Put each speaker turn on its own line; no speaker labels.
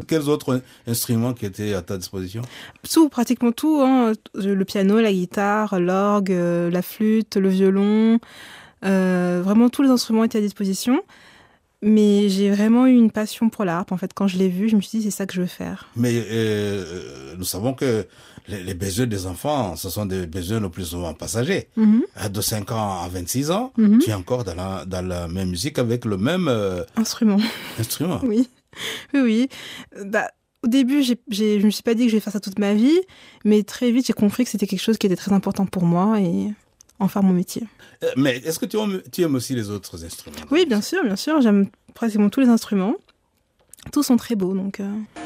quels autres instruments qui étaient à ta disposition?
Tout, pratiquement tout, hein. Le piano, la guitare, l'orgue, la flûte, le violon. Vraiment, tous les instruments étaient à disposition. Mais j'ai vraiment eu une passion pour la harpe. En fait, quand je l'ai vue, je me suis dit, c'est ça que je veux faire.
Mais nous savons que les besoins des enfants, ce sont des besoins le plus souvent passagers.
Mhm.
De 5 ans à 26 ans,
Mhm.
tu es encore dans la même musique avec le même
Instrument.
instrument.
Oui, oui, oui. Au début, je me suis pas dit que je vais faire ça toute ma vie, mais très vite, j'ai compris que c'était quelque chose qui était très important pour moi et en faire mon métier.
Mais est-ce que tu aimes aussi les autres instruments?
Oui, bien sûr, j'aime pratiquement tous les instruments. Tous sont très beaux, donc...